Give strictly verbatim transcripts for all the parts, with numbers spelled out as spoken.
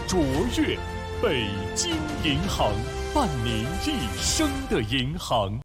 卓越。北京银行，伴您一生的银行。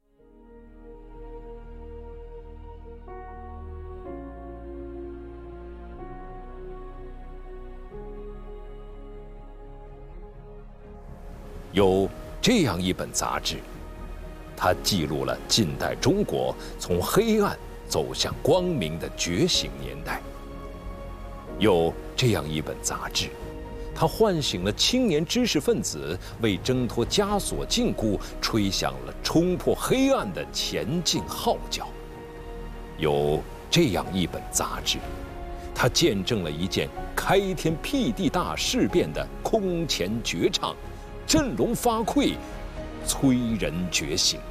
有这样一本杂志，它记录了近代中国从黑暗走向光明的觉醒年代。有这样一本杂志，它唤醒了青年知识分子，为挣脱枷锁禁锢吹响了冲破黑暗的前进号角。有这样一本杂志，它见证了一件开天辟地大事变的空前绝唱，振聋发聩，催人觉醒。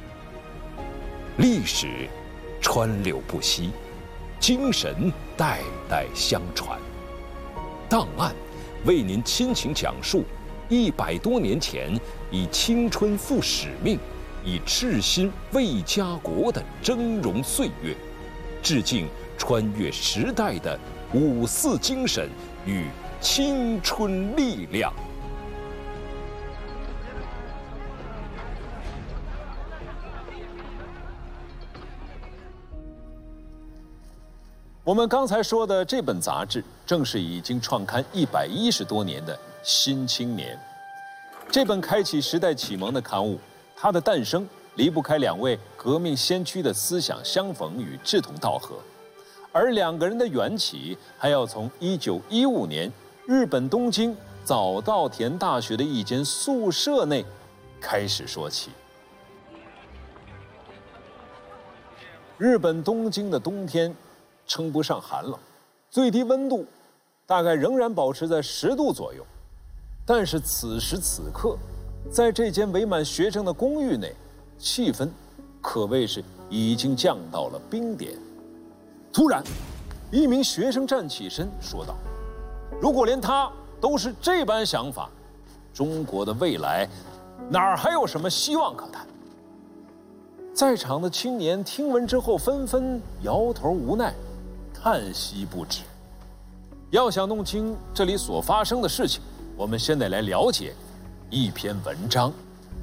历史川流不息，精神代代相传。档案为您倾情讲述一百多年前以青春赴使命、以赤心为家国的峥嵘岁月，致敬穿越时代的五四精神与青春力量。 我们刚才说的这本杂志，正是已经创刊一百一十多年的《新青年》。这本开启时代启蒙的刊物，它的诞生离不开两位革命先驱的思想相逢与志同道合，而两个人的缘起，还要从一九一五年日本东京早稻田大学的一间宿舍内开始说起。日本东京的冬天称不上寒冷，最低温度大概仍然保持在十度左右。但是此时此刻，在这间围满学生的公寓内，气氛可谓是已经降到了冰点。突然，一名学生站起身说道：“如果连他都是这般想法，中国的未来哪儿还有什么希望可谈？”在场的青年听闻之后，纷纷摇头无奈，叹息不止。要想弄清这里所发生的事情，我们先得来了解一篇文章。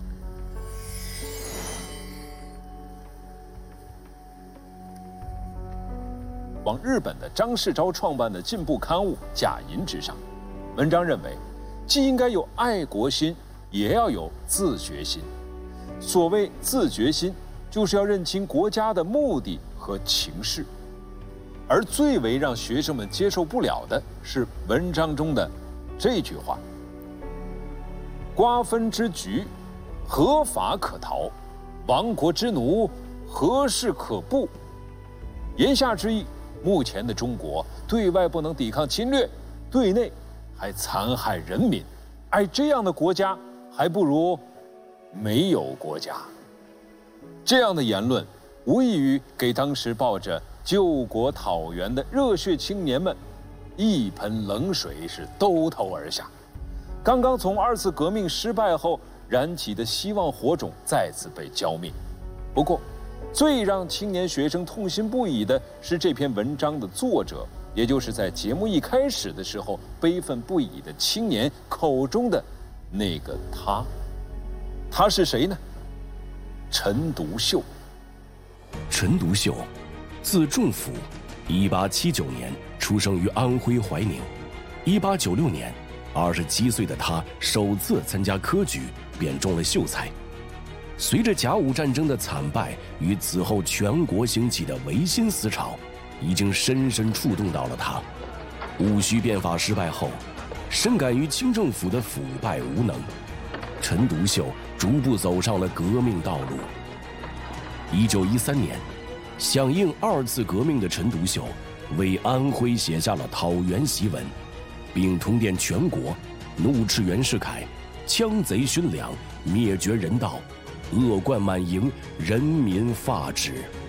往日本的张世钊创办的进步刊物《假银》之上，文章认为，既应该有爱国心，也要有自觉心。所谓自觉心，就是要认清国家的目的和情势。而最为让学生们接受不了的是文章中的这句话：瓜分之局，何法可逃？亡国之奴，何事可怖？言下之意，目前的中国对外不能抵抗侵略，对内还残害人民，爱这样的国家还不如没有国家。这样的言论无异于给当时抱着救国讨袁的热血青年们一盆冷水，是兜头而下。刚刚从二次革命失败后燃起的希望火种再次被浇灭。不过，最让青年学生痛心不已的是这篇文章的作者，也就是在节目一开始的时候悲愤不已的青年口中的那个他。他是谁呢？陈独秀。 陈独秀，字仲甫，一八七九年出生于安徽怀宁。一八九六年，二十七岁的他首次参加科举，便中了秀才。随着甲午战争的惨败与此后全国兴起的维新思潮，已经深深触动到了他。戊戌变法失败后，深感于清政府的腐败无能，陈独秀逐步走上了革命道路。一九一三年，响应二次革命的陈独秀为安徽写下了讨袁檄文，并通电全国，怒斥袁世凯枪贼勋良，灭绝人道，恶贯满盈，人民发指。